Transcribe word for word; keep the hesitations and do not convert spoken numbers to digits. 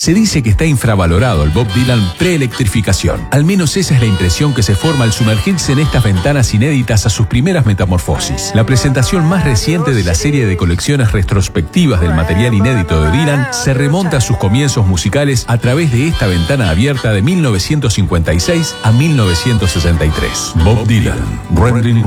Se dice que está infravalorado el Bob Dylan preelectrificación. Al menos esa es la impresión que se forma al sumergirse en estas ventanas inéditas a sus primeras metamorfosis. La presentación más reciente de la serie de colecciones retrospectivas del material inédito de Dylan se remonta a sus comienzos musicales a través de esta ventana abierta de mil novecientos cincuenta y seis a mil novecientos sesenta y tres. Bob Dylan, Rending